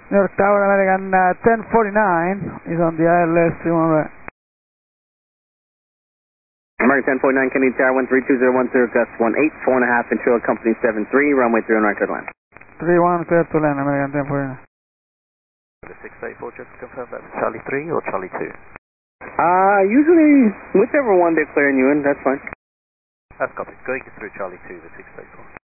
New York Tower, American 1049 is on the ILS 311. American 1049, Kennedy Tower 132010, gust 18, 4.5, Ventura Company 73, runway 3 on right to land. 31 clear to land, American 1049. The 684, just to confirm that's Charlie 3 or Charlie 2? Usually, whichever one they're clearing you in, that's fine. That's copy. Going through Charlie 2, the 684.